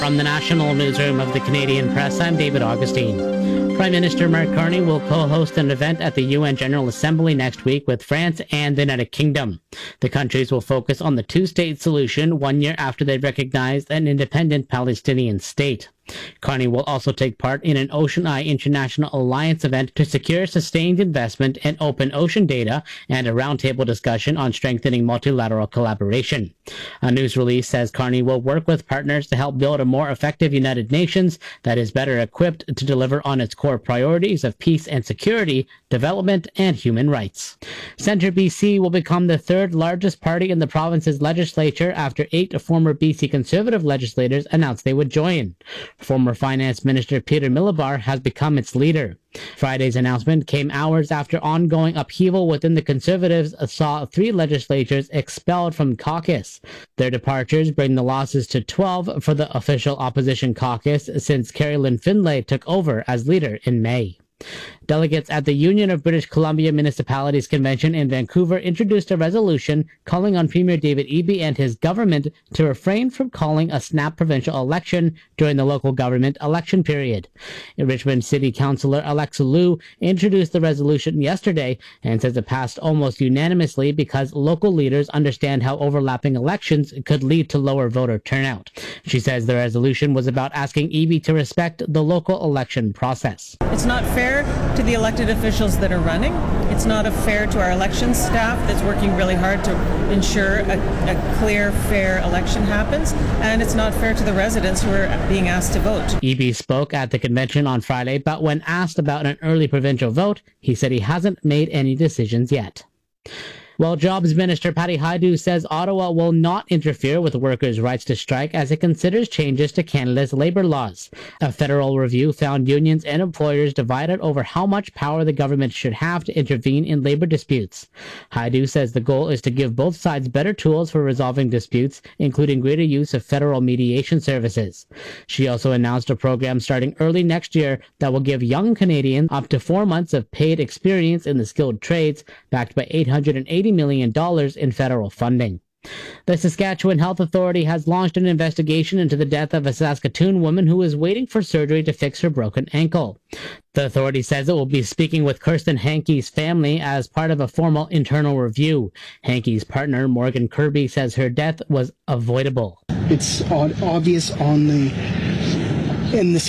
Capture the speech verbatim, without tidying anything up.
From the National Newsroom of the Canadian Press, I'm David Augustine. Prime Minister Mark Carney will co-host an event at the U N General Assembly next week with France and the United Kingdom. The countries will focus on the two-state solution one year after they recognized an independent Palestinian state. Carney will also take part in an Ocean Eye International Alliance event to secure sustained investment in open ocean data and a roundtable discussion on strengthening multilateral collaboration. A news release says Carney will work with partners to help build a more effective United Nations that is better equipped to deliver on its core priorities of peace and security, development, and human rights. Centre B C will become the third largest party in the province's legislature after eight former B C Conservative legislators announced they would join. Former Finance Minister Peter Milibar has become its leader. Friday's announcement came hours after ongoing upheaval within the Conservatives saw three legislators expelled from caucus. Their departures bring the losses to twelve for the official opposition caucus since Carrie Lynn Findlay took over as leader in May. Delegates at the Union of British Columbia Municipalities Convention in Vancouver introduced a resolution calling on Premier David Eby and his government to refrain from calling a snap provincial election during the local government election period. Richmond City Councillor Alexa Liu introduced the resolution yesterday and says it passed almost unanimously because local leaders understand how overlapping elections could lead to lower voter turnout. She says the resolution was about asking Eby to respect the local election process. It's not fair to the elected officials that are running. It's not fair to our elections staff that's working really hard to ensure a, a clear, fair election happens. And it's not fair to the residents who are being asked to vote. Eby spoke at the convention on Friday, but when asked about an early provincial vote, he said he hasn't made any decisions yet. Well, Jobs Minister Patty Hajdu says Ottawa will not interfere with workers' rights to strike as it considers changes to Canada's labour laws. A federal review found unions and employers divided over how much power the government should have to intervene in labour disputes. Hajdu says the goal is to give both sides better tools for resolving disputes, including greater use of federal mediation services. She also announced a program starting early next year that will give young Canadians up to four months of paid experience in the skilled trades, backed by eight hundred eighty million dollars in federal funding. The Saskatchewan Health Authority has launched an investigation into the death of a Saskatoon woman who was waiting for surgery to fix her broken ankle. The authority says it will be speaking with Kirsten Hankey's family as part of a formal internal review. Hankey's partner, Morgan Kirby, says her death was avoidable. It's obvious on the in the